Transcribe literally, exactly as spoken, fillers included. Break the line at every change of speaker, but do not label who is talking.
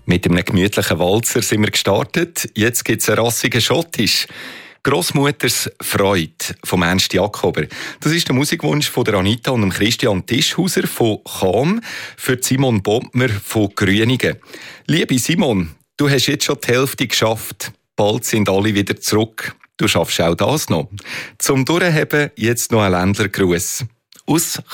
Mit einem gemütlichen Walzer sind wir gestartet. Jetzt gibt es einen rassigen Schottisch. «Grossmutters Freude» vom Ernst Jakober. Das ist der Musikwunsch von der Anita und dem Christian Tischhauser von Cham für Simon Bottmer von Grünigen. Liebe Simon, du hast jetzt schon die Hälfte geschafft. Bald sind alle wieder zurück. Du schaffst auch das noch. Zum Durchheben jetzt noch ein Ländlergruß. Aus